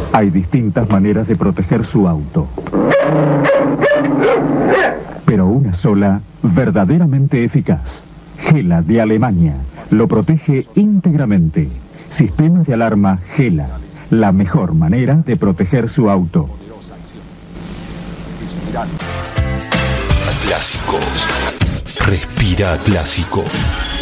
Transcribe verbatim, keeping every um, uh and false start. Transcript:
Hay distintas maneras de proteger su auto, pero una sola, verdaderamente eficaz. Gela de Alemania lo protege íntegramente. Sistema de alarma Gela, la mejor manera de proteger su auto. Clásicos. Respira clásico.